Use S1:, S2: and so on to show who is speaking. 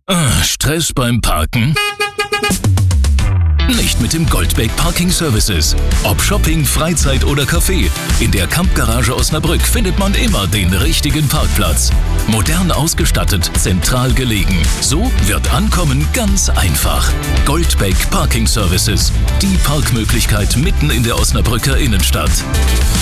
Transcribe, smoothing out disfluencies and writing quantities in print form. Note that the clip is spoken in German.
S1: Stress beim Parken? Nicht mit dem Goldbeck Parking Services. Ob Shopping, Freizeit oder Café, in der Campgarage Osnabrück findet man immer den richtigen Parkplatz. Modern ausgestattet, zentral gelegen. So wird Ankommen ganz einfach. Goldbeck Parking Services. Die Parkmöglichkeit mitten in der Osnabrücker Innenstadt.